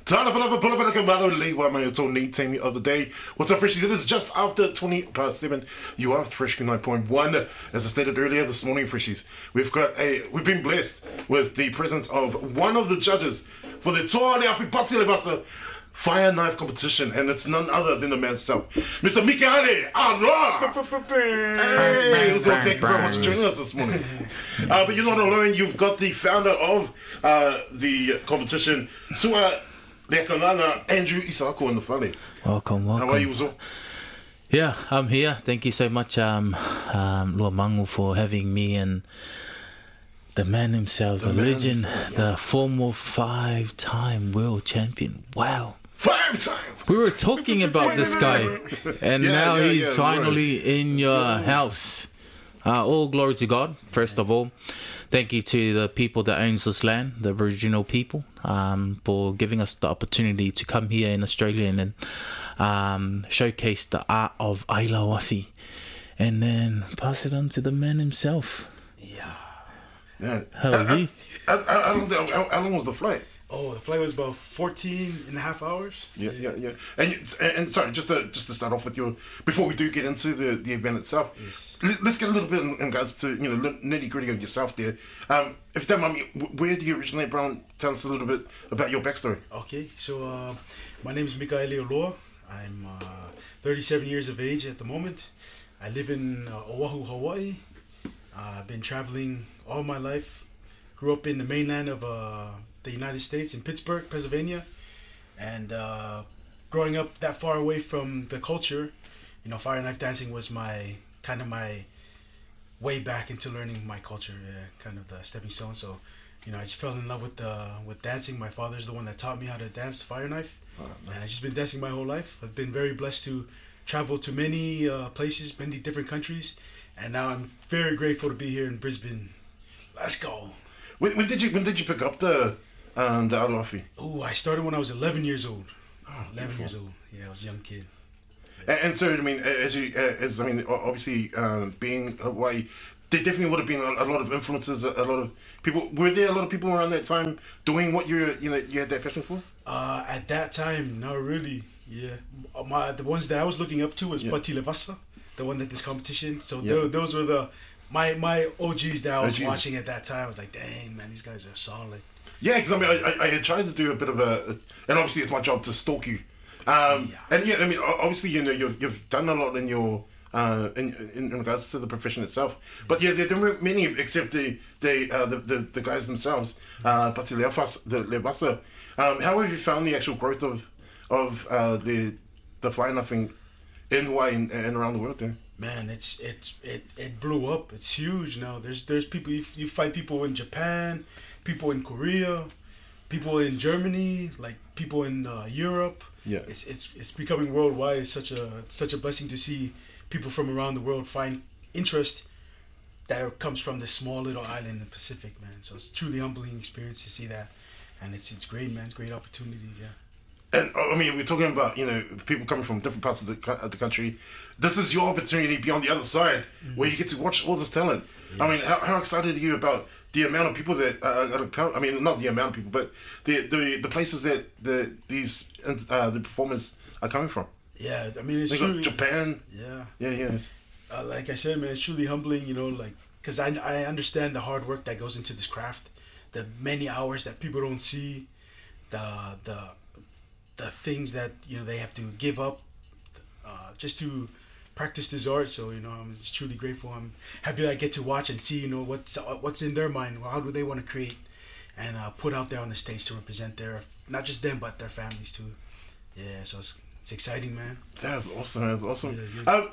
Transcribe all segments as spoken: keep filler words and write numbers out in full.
Tana Palava Pulava Kamado Lewa Mayoto Need Team of the day. What's up, Freshies? It is just after twenty past seven. You are Fresh nine point one. As I stated earlier this morning, Freshies, we've got a we've been blessed with the presence of one of the judges for the Toa de Afipati Lebasa Fire Knife Competition, and it's none other than the man himself, Mister Mikaele Allah. Hey, so thank you very much for joining us this morning. Uh, but you're not alone. You've got the founder of uh, the competition, Sua Lekanana, Andrew Isako in the funny. Welcome, welcome. How are you, Uzo? Yeah, I'm here. Thank you so much, um, um, Lua Mangu, for having me, and the man himself, the, the legend, himself, yes. The former five-time world champion. Wow. Five times. We were talking about this guy, and yeah, now yeah, he's yeah, finally right. in your yeah. house. Uh, all glory to God, first of all. Thank you to the people that owns this land, the Aboriginal people, um, for giving us the opportunity to come here in Australia and um, showcase the art of Ailawafi, and then pass it on to the man himself. Yeah. Yeah. How are you? How, how, how, long, how, how long was the flight? Oh, the flight was about fourteen and a half hours. Yeah, yeah, yeah. And and, and sorry, just to just to start off with your, before we do get into the, the event itself, yes. let's get a little bit in, in regards to, you know, nitty gritty of yourself there. Um, if you don't mind me, where do you originate, Brown? Tell us a little bit about your backstory. Okay, so uh, my name is Mikaele Oloa. I'm uh, thirty-seven years of age at the moment. I live in uh, Oahu, Hawaii. Uh, I've been traveling all my life. Grew up in the mainland of uh, the United States in Pittsburgh, Pennsylvania, and uh, growing up that far away from the culture, you know, fire knife dancing was my kind of my way back into learning my culture, yeah, kind of the stepping stone. So, you know, I just fell in love with uh, with dancing. My father's the one that taught me how to dance fire knife, oh, nice. And I've just been dancing my whole life. I've been very blessed to travel to many uh, places, many different countries, and now I'm very grateful to be here in Brisbane. Let's go. When, when did you when did you pick up the um, the Ailawafi? Oh, I started when I was eleven years old. Oh, eleven years old. Yeah, I was a young kid. And, and so, I mean, as you as I mean, obviously, uh, being Hawaii, there definitely would have been a, a lot of influences. A, a lot of people. Were there a lot of people around that time doing what you you know you had that passion for? Uh, at that time, not really. Yeah, my the ones that I was looking up to was yeah. Pati Levasa, the one that this competition. So yeah. those, those were the my my O Gs that I was O Gs. Watching at that time. I was like, dang man, these guys are solid. Yeah, because I mean, I, I had tried to do a bit of a, and obviously it's my job to stalk you. Um, yeah. And yeah, I mean, obviously, you know, you've, you've done a lot in your, uh, in, in regards to the profession itself. But yeah, there weren't many except the the uh, the, the, the guys themselves, uh, Pati Levasa. Um, how have you found the actual growth of of uh, the the fire knifing in Hawaii and, and around the world there? Man, it's it's it, it blew up. It's huge now. There's there's people you, you find people in Japan, people in Korea, people in Germany, like people in uh, Europe. Yeah, it's it's it's becoming worldwide. It's such a such a blessing to see people from around the world find interest that comes from this small little island in the Pacific, man. So it's truly humbling experience to see that, and it's it's great, man. It's great opportunities, yeah. And I mean, we're talking about, you know, people coming from different parts of the of the country. This is your opportunity to be on the other side, mm-hmm. where you get to watch all this talent. Yes. I mean, how, how excited are you about the amount of people that are going to come? I mean, not the amount of people, but the the, the places that the these uh, the performers are coming from. Yeah, I mean, it's they truly, got Japan. Yeah, yeah, yeah. Uh, like I said, man, it's truly humbling. You know, like because I I understand the hard work that goes into this craft, the many hours that people don't see, the the the things that, you know, they have to give up uh, just to practice this art. So, you know, I'm just truly grateful. I'm happy that I get to watch and see, you know, what's what's in their mind. How do they want to create and uh, put out there on the stage to represent their, not just them, but their families too. Yeah, so it's, it's exciting, man. That's awesome. That's awesome. Yeah, um,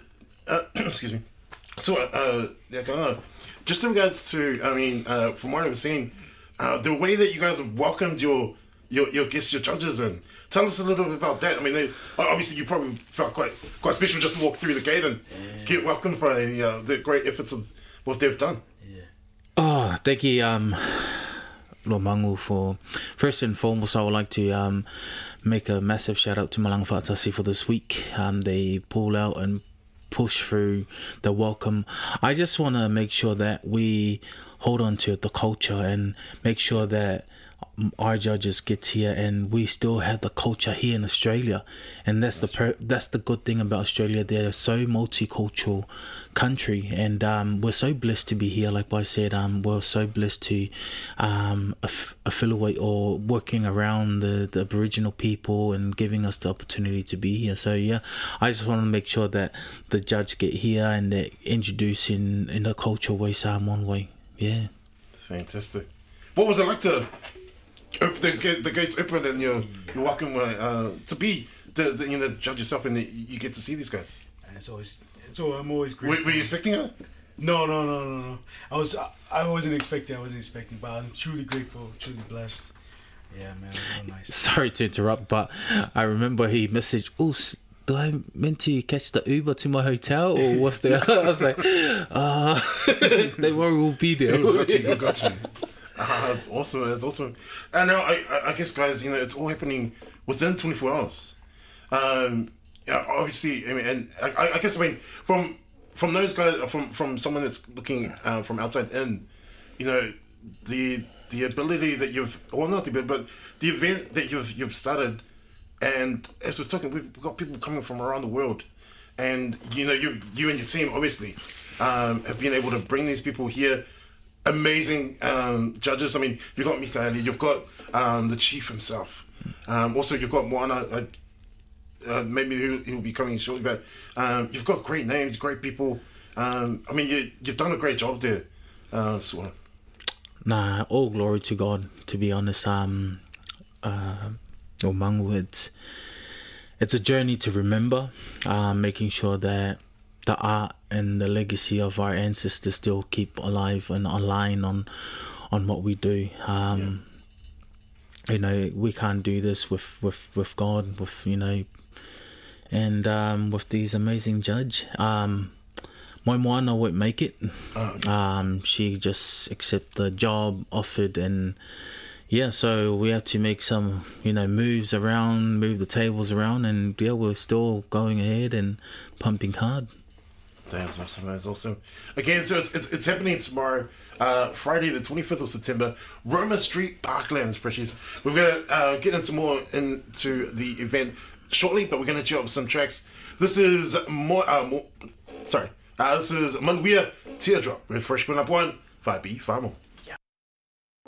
uh, excuse me. So, uh, yeah, kind of, just in regards to, I mean, uh, from what I've seen, uh, the way that you guys have welcomed your Your, your guests, your judges, and tell us a little bit about that. I mean, they, obviously you probably felt quite quite special just to walk through the gate and yeah. get welcomed by uh, the great efforts of what they've done. Yeah. Oh, thank you, um, Lua Mangu, for first and foremost. I would like to um, make a massive shout out to Malanga Whaatasi for this week. Um, they pull out and push through the welcome. I just want to make sure that we hold on to the culture and make sure that our judges gets here, and we still have the culture here in Australia, and that's, that's the per- that's the good thing about Australia. They're so multicultural country, and um, we're so blessed to be here. Like I said, um, we're so blessed to um, aff- affiliate or working around the, the Aboriginal people and giving us the opportunity to be here. So yeah, I just want to make sure that the judge get here and they're introduced in, in a cultural way, Samoan way. Yeah. Fantastic. What was it like to open those gates, the gates open, and you're you're walking uh, to be the, the you know the judge yourself, and the, you get to see these guys? And it's always so I'm always grateful. Were, were you expecting it? No, no, no, no, no. I was I, I wasn't expecting. I wasn't expecting, but I'm truly grateful, truly blessed. Yeah, man, it was real nice. Sorry to interrupt, but I remember he messaged, "Oh, do I meant to catch the Uber to my hotel, or what's the?" I was like, "Ah, uh, they won't all be there." We got you. We got you. Ah, that's awesome. That's awesome. And now, I, I guess, guys, you know, it's all happening within twenty-four hours. Um, yeah, obviously, I mean, and I, I guess, I mean, from from those guys, from from someone that's looking uh, from outside in, you know, the the ability that you've, well, not the ability, but the event that you've you've started, and as we're talking, we've got people coming from around the world, and you know, you you and your team obviously um, have been able to bring these people here. Amazing um, judges. I mean, you've got Mikaeli, you've got um, the chief himself. Um, also, you've got Moana. Uh, uh, maybe he'll, he'll be coming shortly, but um, you've got great names, great people. Um, I mean, you, you've done a great job there. Uh, so, Nah, all glory to God. To be honest, um, uh, or Mangu, it's it's a journey to remember. Uh, making sure that the art and the legacy of our ancestors still keep alive and align on on what we do. Um, yeah. You know, we can't do this with, with, with God, with, you know, and um, with these amazing judge. Um, my moana won't make it. Oh, okay. Um, she just accept the job offered, and yeah, so we have to make some, you know, moves around, move the tables around, and yeah, we're still going ahead and pumping hard. That's awesome. That's awesome. Again, so it's, it's, it's happening tomorrow, uh, Friday, the twenty-fifth of September, Roma Street, Parklands, Precious. We're going to uh, get into more into the event shortly, but we're going to check up some tracks. This is more, uh, more sorry, uh, this is Manuia Teardrop with Fresh Queen Up One, five B, five more.